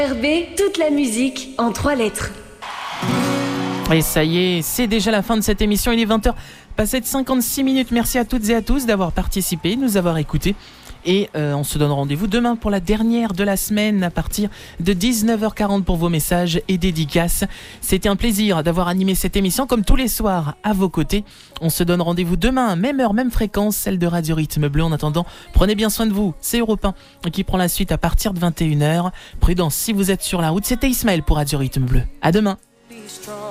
RB, toute la musique en 3 lettres. Et ça y est, c'est déjà la fin de cette émission. Il est 20h, passé de 56 minutes. Merci à toutes et à tous d'avoir participé, de nous avoir écoutés. Et on se donne rendez-vous demain pour la dernière de la semaine à partir de 19h40 pour vos messages et dédicaces. C'était un plaisir d'avoir animé cette émission comme tous les soirs à vos côtés. On se donne rendez-vous demain, même heure, même fréquence, celle de Radio Rythme Bleu. En attendant, prenez bien soin de vous. C'est Europe 1 qui prend la suite à partir de 21h. Prudence si vous êtes sur la route. C'était Ismaël pour Radio Rythme Bleu. À demain.